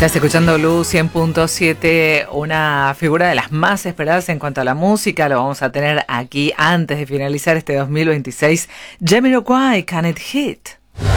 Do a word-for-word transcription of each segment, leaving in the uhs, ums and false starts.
Estás escuchando Blue cien punto siete, una figura de las más esperadas en cuanto a la música. Lo vamos a tener aquí antes de finalizar este dos mil veintiséis. Jamiroquai, Can It Hit.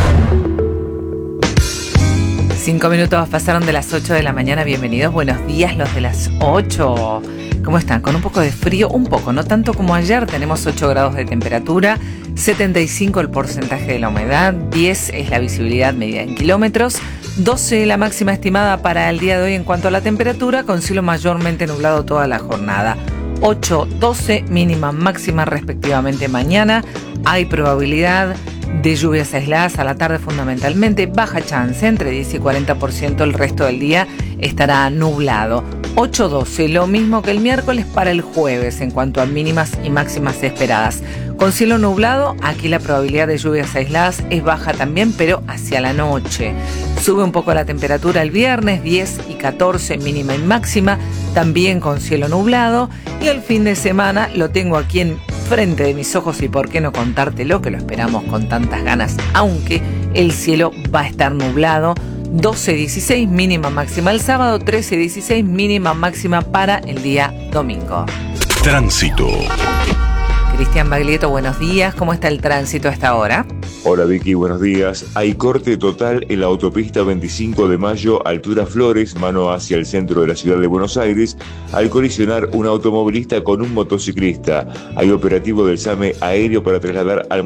Cinco minutos pasaron de las ocho de la mañana. Bienvenidos, buenos días los de las ocho. ¿Cómo están? Con un poco de frío, un poco, no tanto como ayer. Tenemos ocho grados de temperatura, setenta y cinco el porcentaje de la humedad, diez es la visibilidad medida en kilómetros, doce la máxima estimada para el día de hoy en cuanto a la temperatura, con cielo mayormente nublado toda la jornada. ocho, doce mínima máxima respectivamente mañana. Hay probabilidad de lluvias aisladas a la tarde fundamentalmente, baja chance, entre diez y cuarenta por ciento el resto del día estará nublado. ocho, doce, lo mismo que el miércoles para el jueves en cuanto a mínimas y máximas esperadas. Con cielo nublado, aquí la probabilidad de lluvias aisladas es baja también, pero hacia la noche. Sube un poco la temperatura el viernes, diez y catorce mínima y máxima, también con cielo nublado. Y el fin de semana lo tengo aquí en frente de mis ojos y por qué no contártelo, que lo esperamos con tantas ganas, aunque el cielo va a estar nublado. doce, dieciséis mínima máxima el sábado, trece, dieciséis mínima máxima para el día domingo. Tránsito. Cristian Baglietto, buenos días. ¿Cómo está el tránsito a esta hora? Hola Vicky, buenos días. Hay corte total en la autopista veinticinco de mayo, altura Flores, mano hacia el centro de la ciudad de Buenos Aires, al colisionar un automovilista con un motociclista. Hay operativo del SAME aéreo para trasladar al